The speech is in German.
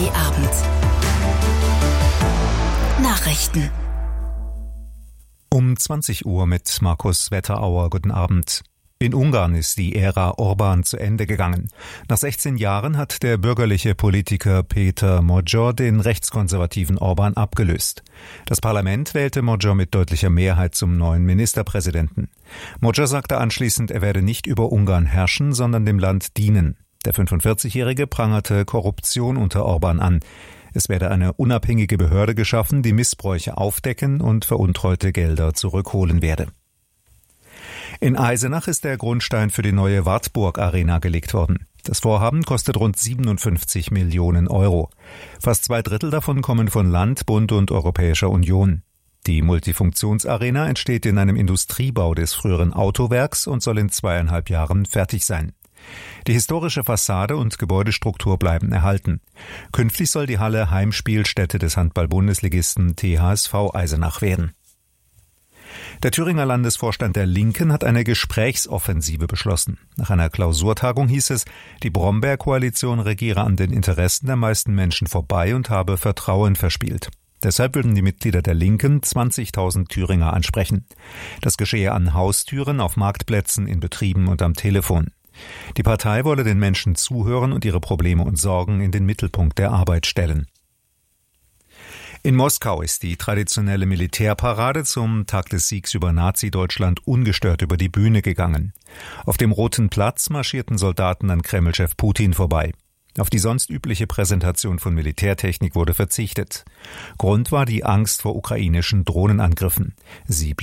Abend. Nachrichten. Um 20 Uhr mit Markus Wetterauer. Guten Abend. In Ungarn ist die Ära Orbán zu Ende gegangen. Nach 16 Jahren hat der bürgerliche Politiker Péter Magyar den rechtskonservativen Orbán abgelöst. Das Parlament wählte Magyar mit deutlicher Mehrheit zum neuen Ministerpräsidenten. Magyar sagte anschließend, er werde nicht über Ungarn herrschen, sondern dem Land dienen. Der 45-Jährige prangerte Korruption unter Orbán an. Es werde eine unabhängige Behörde geschaffen, die Missbräuche aufdecken und veruntreute Gelder zurückholen werde. In Eisenach ist der Grundstein für die neue Wartburg-Arena gelegt worden. Das Vorhaben kostet rund 57 Millionen Euro. Fast 2/3 davon kommen von Land, Bund und Europäischer Union. Die Multifunktionsarena entsteht in einem Industriebau des früheren Autowerks und soll in 2,5 Jahren fertig sein. Die historische Fassade und Gebäudestruktur bleiben erhalten. Künftig soll die Halle Heimspielstätte des Handball-Bundesligisten THSV Eisenach werden. Der Thüringer Landesvorstand der Linken hat eine Gesprächsoffensive beschlossen. Nach einer Klausurtagung hieß es, die Brombeer-Koalition regiere an den Interessen der meisten Menschen vorbei und habe Vertrauen verspielt. Deshalb würden die Mitglieder der Linken 20.000 Thüringer ansprechen. Das geschehe an Haustüren, auf Marktplätzen, in Betrieben und am Telefon. Die Partei wolle den Menschen zuhören und ihre Probleme und Sorgen in den Mittelpunkt der Arbeit stellen. In Moskau ist die traditionelle Militärparade zum Tag des Siegs über Nazi-Deutschland ungestört über die Bühne gegangen. Auf dem Roten Platz marschierten Soldaten an Kremlchef Putin vorbei. Auf die sonst übliche Präsentation von Militärtechnik wurde verzichtet. Grund war die Angst vor ukrainischen Drohnenangriffen. Sie